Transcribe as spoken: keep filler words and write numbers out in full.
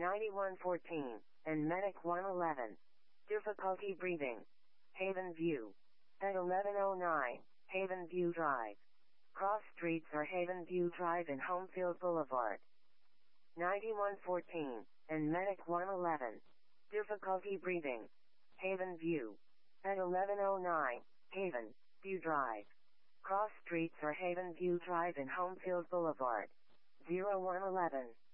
ninety-one fourteen, and Medic one eleven. Difficulty breathing. Haven View. At eleven oh nine, Haven View Drive. Cross streets are Haven View Drive and Homefield Boulevard. ninety-one fourteen, and Medic one eleven. Difficulty breathing. Haven View. At eleven oh nine, Haven View Drive. Cross streets are Haven View Drive and Homefield Boulevard. zero one eleven.